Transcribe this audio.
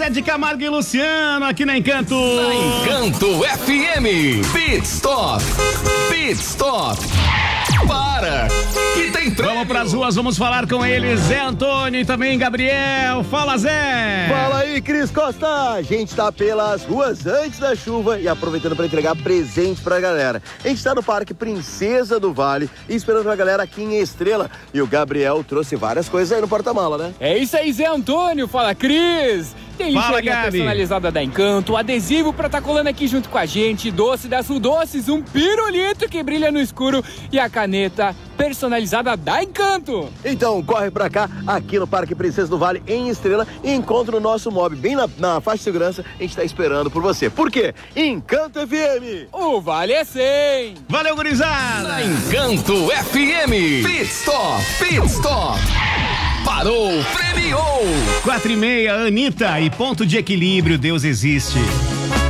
Zezé de Camargo e Luciano aqui na Encanto. Na Encanto FM. Pit Stop. Para, que tem prêmio. Vamos pras ruas, vamos falar com eles, Zé Antônio e também Gabriel. Fala, Zé. Fala aí, Cris Costa. A gente tá pelas ruas antes da chuva e aproveitando para entregar presente pra galera. A gente tá no Parque Princesa do Vale e esperando a galera aqui em Estrela. E o Gabriel trouxe várias coisas aí no porta-mala, né? É isso aí, Zé Antônio. Fala, Cris. Tem lixeirinha personalizada da Encanto, adesivo pra tá colando aqui junto com a gente, doce da Sul Doces, um pirulito que brilha no escuro e a caneta personalizada da Encanto. Então, corre pra cá, aqui no Parque Princesa do Vale, em Estrela, e encontra o nosso mob bem na faixa de segurança. A gente tá esperando por você. Por quê? Encanto FM. O Vale é 100. Valeu, gurizada. Na Encanto FM. Pit Stop. Parou, premiou. 4:30, Anitta e ponto de equilíbrio, Deus existe.